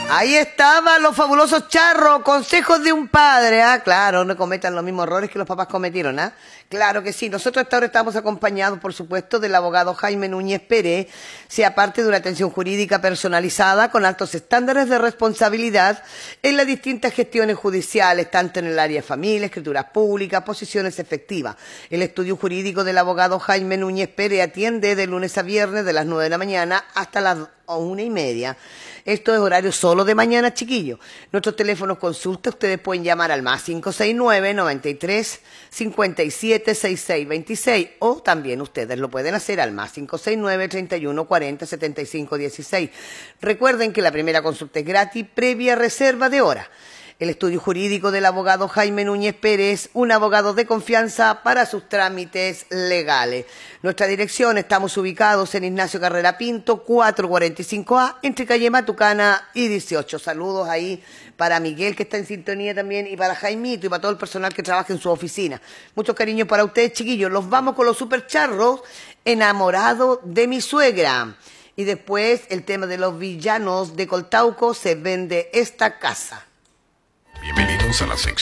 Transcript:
Ahí estaban los fabulosos charros, consejos de un padre. Ah, claro, no cometan los mismos errores que los papás cometieron, ¿ah? Claro que sí. Nosotros hasta ahora estamos acompañados, por supuesto, del abogado Jaime Núñez Pérez, sea parte de una atención jurídica personalizada con altos estándares de responsabilidad en las distintas gestiones judiciales, tanto en el área de familia, escrituras públicas, posiciones efectivas. El estudio jurídico del abogado Jaime Núñez Pérez atiende de lunes a viernes de las 9 de la mañana hasta las 1:30. Esto es horario solo de mañana, chiquillos. Nuestros teléfonos consulta, ustedes pueden llamar al más 569-93-57-6626 o también ustedes lo pueden hacer al más 569-3140-7516. Recuerden que la primera consulta es gratis, previa reserva de hora. El estudio jurídico del abogado Jaime Núñez Pérez, un abogado de confianza para sus trámites legales. Nuestra dirección, estamos ubicados en Ignacio Carrera Pinto, 445A, entre calle Matucana y 18. Saludos ahí para Miguel, que está en sintonía también, y para Jaimito y para todo el personal que trabaja en su oficina. Muchos cariños para ustedes, chiquillos. Los vamos con los supercharros, enamorado de mi suegra. Y después el tema de los villanos de Coltauco, se vende esta casa. Bienvenidos a la sección.